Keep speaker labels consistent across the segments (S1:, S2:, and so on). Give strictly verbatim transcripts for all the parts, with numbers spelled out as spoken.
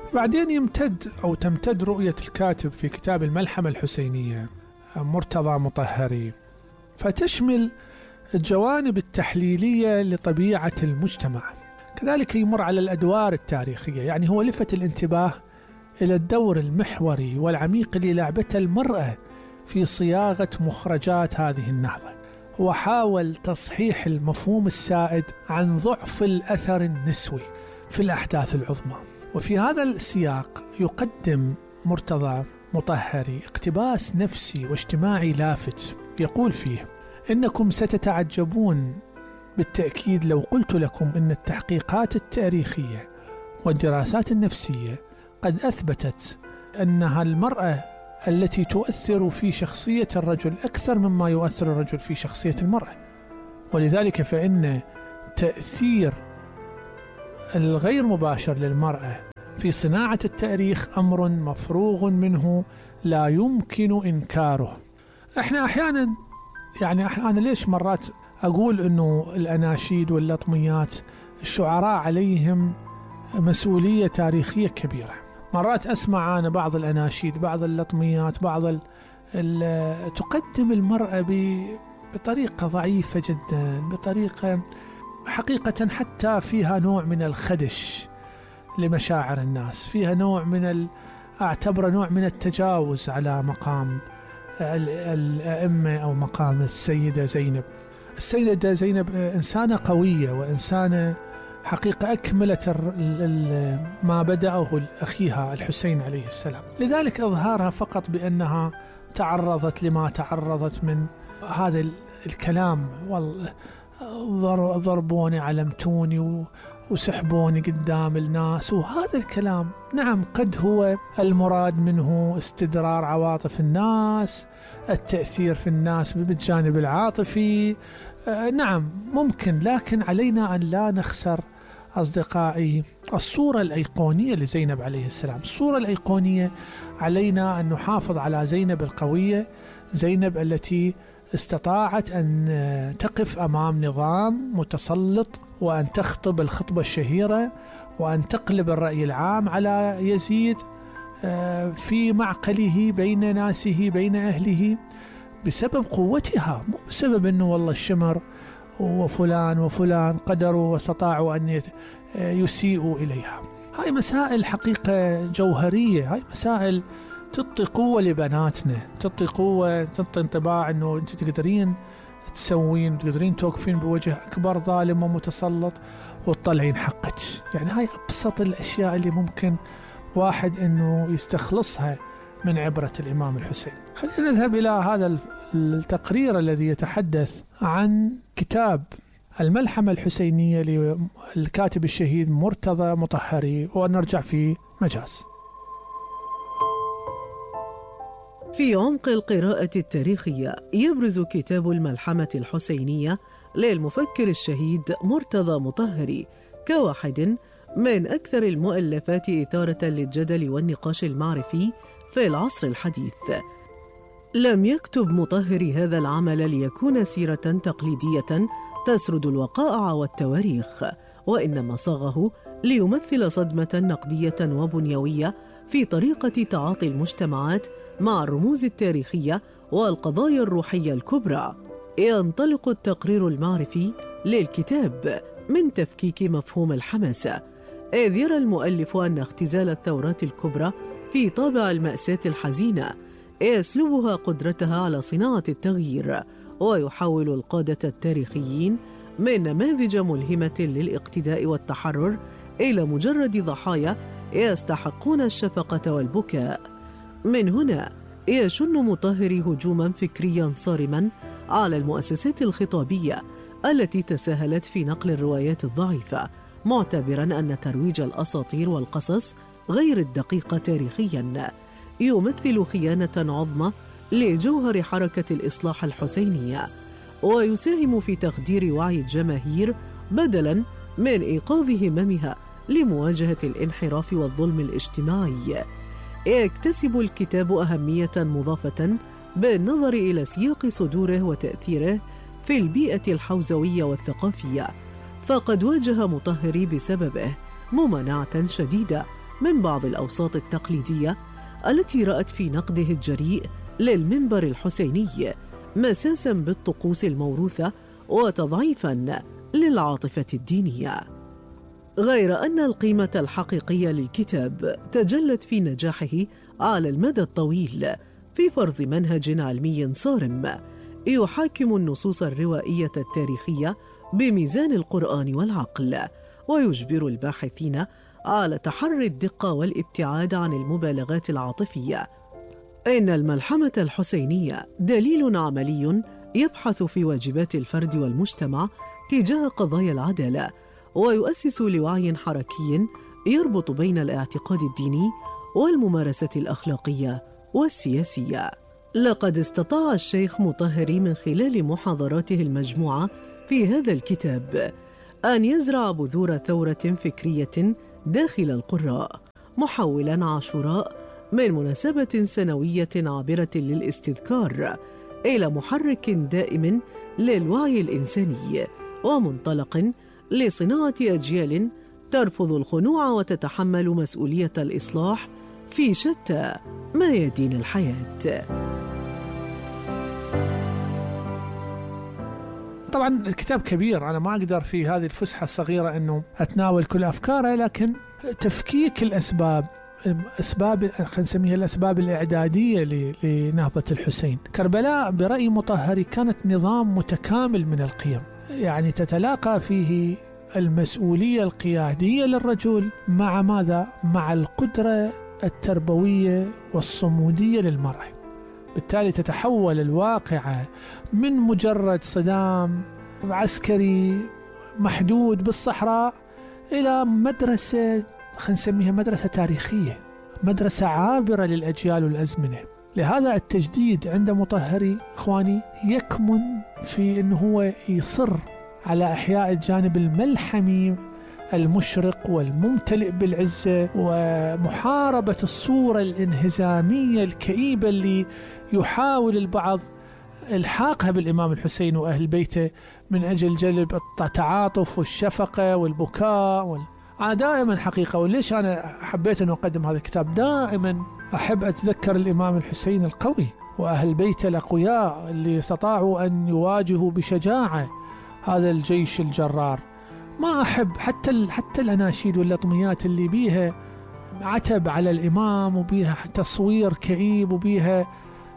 S1: بعدين يمتد أو تمتد رؤية الكاتب في كتاب الملحمة الحسينية مرتضى مطهري، فتشمل الجوانب التحليلية لطبيعة المجتمع. كذلك يمر على الأدوار التاريخية، يعني هو لفت الانتباه إلى الدور المحوري والعميق اللي لعبته المرأة في صياغة مخرجات هذه النهضة، وحاول تصحيح المفهوم السائد عن ضعف الأثر النسوي في الأحداث العظمى. وفي هذا السياق يقدم مرتضى مطهري اقتباس نفسي واجتماعي لافت، يقول فيه: إنكم ستتعجبون بالتأكيد لو قلت لكم إن التحقيقات التاريخية والدراسات النفسية قد أثبتت أنها المرأة التي تؤثر في شخصية الرجل أكثر مما يؤثر الرجل في شخصية المرأة، ولذلك فإن تأثير الغير مباشر للمرأة في صناعة التاريخ أمر مفروغ منه لا يمكن إنكاره. احنا أحيانا يعني أحيانا ليش مرات أقول أنه الأناشيد واللطميات الشعراء عليهم مسؤولية تاريخية كبيرة. مرات أسمع أنا بعض الأناشيد، بعض اللطميات، بعض ال ال تقدم المرأة بطريقة ضعيفة جدا، بطريقة حقيقة حتى فيها نوع من الخدش لمشاعر الناس، فيها نوع من ال... أعتبر نوع من التجاوز على مقام الأئمة أو مقام السيدة زينب. السيدة زينب إنسانة قوية وإنسانة حقيقة أكملت ما بدأه أخيها الحسين عليه السلام، لذلك إظهارها فقط بأنها تعرضت لما تعرضت من هذا الكلام، ضربوني علمتوني وسحبوني قدام الناس، وهذا الكلام نعم قد هو المراد منه استدرار عواطف الناس، التأثير في الناس بالجانب العاطفي، آه نعم ممكن، لكن علينا أن لا نخسر أصدقائي الصورة الأيقونية لزينب عليه السلام. الصورة الأيقونية علينا أن نحافظ على زينب القوية، زينب التي استطاعت أن تقف أمام نظام متسلط وأن تخطب الخطبة الشهيرة وأن تقلب الرأي العام على يزيد في معقله بين ناسه بين أهله بسبب قوتها، مو بسبب أنه والله الشمر وفلان وفلان قدروا واستطاعوا أن يسيئوا إليها. هاي مسائل حقيقة جوهرية، هاي مسائل تعطي قوة لبناتنا، تعطي قوة، تعطي انطباع أنه أنت تقدرين تسوين، تقدرين توقفين بوجه أكبر ظالم ومتسلط وتطلعين حقك. يعني هاي أبسط الأشياء اللي ممكن واحد أنه يستخلصها من عبرة الإمام الحسين. خلينا نذهب إلى هذا التقرير الذي يتحدث عن كتاب الملحمة الحسينية للكاتب الشهيد مرتضى مطهري، ونرجع في مجاز.
S2: في عمق القراءة التاريخية يبرز كتاب الملحمة الحسينية للمفكر الشهيد مرتضى مطهري كواحد من أكثر المؤلفات إثارة للجدل والنقاش المعرفي في العصر الحديث. لم يكتب مطهري هذا العمل ليكون سيرة تقليدية تسرد الوقائع والتواريخ، وإنما صاغه ليمثل صدمة نقدية وبنيوية في طريقة تعاطي المجتمعات مع الرموز التاريخية والقضايا الروحية الكبرى. ينطلق التقرير المعرفي للكتاب من تفكيك مفهوم الحماسة، إذ يرى المؤلف أن اختزال الثورات الكبرى في طابع المأساة الحزينة يسلبها قدرتها على صناعة التغيير، ويحول القادة التاريخيين من نماذج ملهمة للاقتداء والتحرر إلى مجرد ضحايا يستحقون الشفقة والبكاء. من هنا يشن مطهري هجوما فكريا صارما على المؤسسات الخطابية التي تساهلت في نقل الروايات الضعيفة، معتبرا أن ترويج الأساطير والقصص غير الدقيقة تاريخيا يمثل خيانة عظمى لجوهر حركة الإصلاح الحسينية، ويساهم في تخدير وعي الجماهير بدلا من إيقاظ هممها لمواجهة الانحراف والظلم الاجتماعي. يكتسب الكتاب أهمية مضافة بالنظر إلى سياق صدوره وتأثيره في البيئة الحوزوية والثقافية، فقد واجه مطهري بسببه ممانعة شديدة من بعض الأوساط التقليدية التي رأت في نقده الجريء للمنبر الحسيني مساساً بالطقوس الموروثة وتضعيفاً للعاطفة الدينية. غير أن القيمة الحقيقية للكتاب تجلت في نجاحه على المدى الطويل في فرض منهج علمي صارم يحاكم النصوص الروائية التاريخية بميزان القرآن والعقل، ويجبر الباحثين على تحري الدقة والابتعاد عن المبالغات العاطفية. إن الملحمة الحسينية دليل عملي يبحث في واجبات الفرد والمجتمع تجاه قضايا العدالة، ويؤسس لوعي حركي يربط بين الاعتقاد الديني والممارسة الأخلاقية والسياسية. لقد استطاع الشيخ مطهري من خلال محاضراته المجموعة في هذا الكتاب أن يزرع بذور ثورة فكرية داخل القراء، محولاً عاشوراء من مناسبة سنوية عابرة للاستذكار إلى محرك دائم للوعي الإنساني، ومنطلق لصناعة أجيال ترفض الخنوع وتتحمل مسؤولية الإصلاح في شتى ميادين الحياة.
S1: طبعا الكتاب كبير، أنا ما أقدر في هذه الفسحة الصغيرة أنه أتناول كل أفكاره، لكن تفكيك الأسباب أسباب خلينا نسميها الأسباب الإعدادية لنهضة الحسين. كربلاء برأي مطهري كانت نظام متكامل من القيم، يعني تتلاقى فيه المسؤولية القيادية للرجل مع ماذا؟ مع القدرة التربوية والصمودية للمرأة. بالتالي تتحول الواقعة من مجرد صدام عسكري محدود بالصحراء إلى مدرسة خلينا نسميها مدرسة تاريخية، مدرسة عابرة للأجيال والأزمنة. لهذا التجديد عند مطهري إخواني يكمن في أنه هو يصر على إحياء الجانب الملحمي المشرق والممتلئ بالعزة، ومحاربة الصورة الانهزامية الكئيبة اللي يحاول البعض الحاقها بالإمام الحسين وأهل بيته من أجل جلب التعاطف والشفقة والبكاء وال... أنا دائما حقيقة، وليش أنا حبيت أن أقدم هذا الكتاب، دائما أحب أتذكر الإمام الحسين القوي وأهل بيته الأقوياء اللي استطاعوا أن يواجهوا بشجاعة هذا الجيش الجرار. ما أحب حتى حتى الأناشيد واللطميات اللي بيها عتب على الإمام وبيها تصوير كئيب وبيها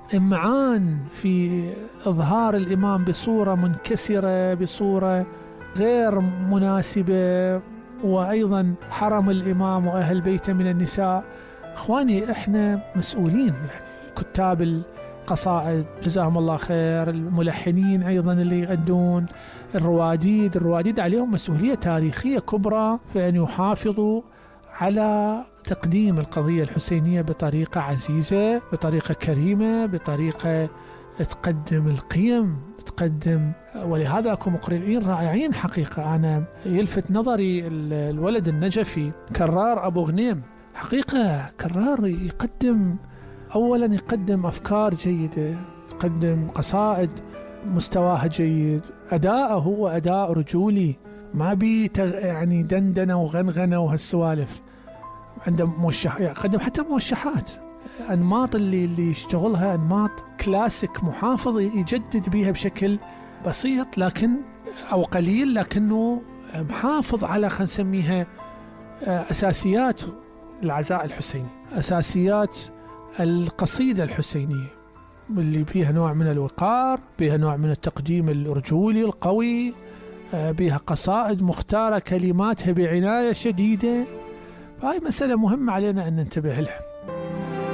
S1: إمعان في إظهار الإمام بصورة منكسرة، بصورة غير مناسبة، وأيضا حرم الإمام وأهل بيته من النساء. إخواني إحنا مسؤولين، يعني كتاب القصائد جزاهم الله خير، الملحنين أيضا اللي يغدون، الرواديد الرواديد عليهم مسؤولية تاريخية كبرى في أن يحافظوا على تقديم القضية الحسينية بطريقة عزيزة، بطريقة كريمة، بطريقة تقدم القيم، تقدم. ولهذا أكو مقرئين رائعين حقيقة. أنا يلفت نظري الولد النجفي كرار أبو غنيم، حقيقة كرار يقدم، أولا يقدم أفكار جيدة، يقدم قصائد مستواها جيد، أداءه هو أداء رجولي، ما بي يعني دندنة وغنغنة وهالسوالف. عنده موشح، يقدم حتى موشحات، أنماط اللي اللي يشتغلها أنماط كلاسيك محافظ، يجدد بيها بشكل بسيط لكن أو قليل، لكنه محافظ على خلينا نسميها أساسيات العزاء الحسيني، أساسيات القصيدة الحسينية اللي فيها نوع من الوقار، فيها نوع من التقديم الرجولي القوي، بها قصائد مختارة كلماتها بعناية شديدة. فهي مسألة مهمة علينا أن ننتبه لها.